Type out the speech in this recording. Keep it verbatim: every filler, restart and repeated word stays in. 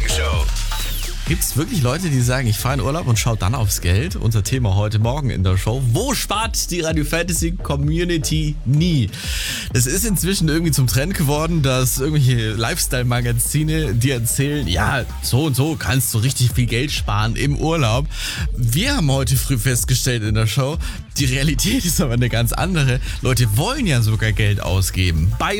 Morgenshow. Gibt es wirklich Leute, die sagen, ich fahre in Urlaub und schaue dann aufs Geld? Unser Thema heute Morgen in der Show. Wo spart die Radio Fantasy Community nie? Es ist inzwischen irgendwie zum Trend geworden, dass irgendwelche Lifestyle-Magazine dir erzählen, ja, so und so kannst du richtig viel Geld sparen im Urlaub. Wir haben heute früh festgestellt in der Show, die Realität ist aber eine ganz andere. Leute wollen ja sogar Geld ausgeben. Bei